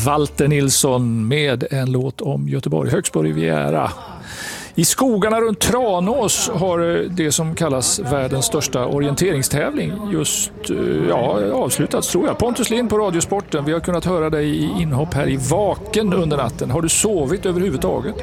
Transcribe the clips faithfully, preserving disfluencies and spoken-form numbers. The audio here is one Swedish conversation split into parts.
Walter Nilsson med en låt om Göteborg, Högsbo Riviera. I skogarna runt Tranås har det som kallas världens största orienteringstävling just ja, avslutats, tror jag. Pontus Lind på Radiosporten. Vi har kunnat höra dig i inhopp här i Vaken under natten. Har du sovit överhuvudtaget?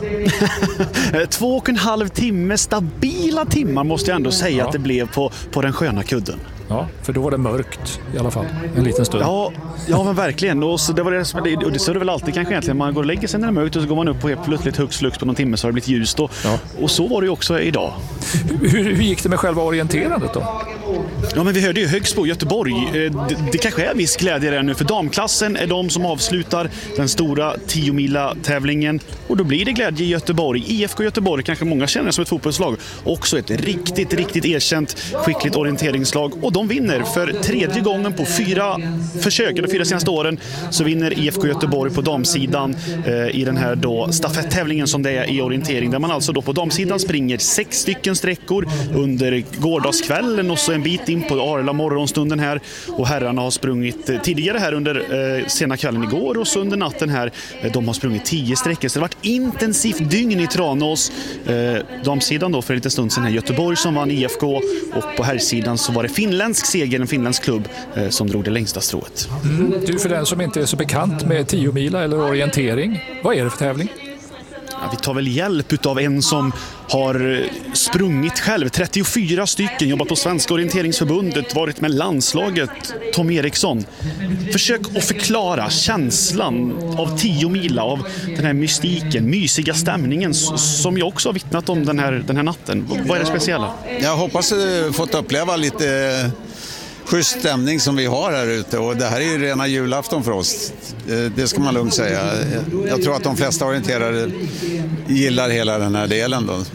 Två och en halv timme, stabila timmar måste jag ändå säga ja. Att det blev på, på den sköna kudden. Ja, för då var det mörkt i alla fall, en liten stund. Ja, ja men verkligen. Och så det var det, och det så är det väl alltid kanske egentligen. Man går och lägger sig när det är mörkt och så går man upp och helt plötsligt högst flux på någon timme så har det blivit ljust då. Ja. Och så var det ju också idag. Hur, hur gick det med själva orienterandet då? Ja, men vi hörde ju Högsbo, Göteborg. Det, det kanske är viss glädje där nu, för damklassen är de som avslutar den stora tio-mila-tävlingen. Och då blir det glädje i Göteborg. I F K Göteborg kanske många känner som ett fotbollslag. Också ett riktigt, riktigt erkänt skickligt orienteringslag. Och de vinner för tredje gången på fyra försök, eller fyra senaste åren, så vinner I F K Göteborg på damsidan eh, i den här då stafetttävlingen som det är i orientering. Där man alltså då på damsidan springer sex stycken sträckor under gårdagskvällen och så en bit in på Arla morgonstunden här. Och herrarna har sprungit eh, tidigare här under eh, sena kvällen igår och så under natten här. Eh, de har sprungit tio sträckor. Så det har varit intensivt dygn i Tranås. Eh, damsidan då för lite stund sedan här Göteborg som vann I F K och på herrsidan så var det finländsk seger, en finländsk klubb eh, som drog det längsta strået. Mm. Du, för den som inte är så bekant med tio mila eller orientering, vad är det för tävling? Ja, vi tar väl hjälp av en som har sprungit själv, trettiofyra stycken, jobbat på Svenska orienteringsförbundet, varit med landslaget, Tom Eriksson. Försök att förklara känslan av tio mila, av den här mystiken, mysiga stämningen som jag också har vittnat om den här, den här natten. Vad är det speciella? Jag hoppas att du fått uppleva lite schysst stämning som vi har här ute, och det här är ju rena julafton för oss. Det ska man lugnt säga. Jag tror att de flesta orienterare gillar hela den här delen då.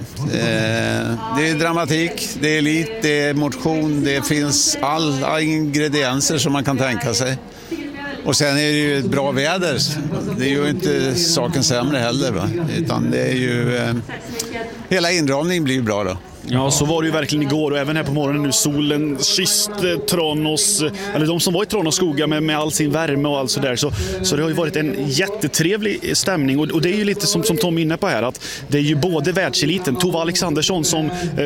Det är dramatik, det är elit, det är motion, det finns alla ingredienser som man kan tänka sig. Och sen är det ju ett bra väder. Det är ju inte saken sämre heller, va? Utan det är ju hela inramningen blir ju bra då. Ja, så var det ju verkligen igår och även här på morgonen nu. Solen kysste Tranås, eller de som var i Tranås skogar med, med all sin värme och allt sådär. Så, så det har ju varit en jättetrevlig stämning och, och det är ju lite som, som Tom är inne på här, att det är ju både världseliten, Tove Alexandersson som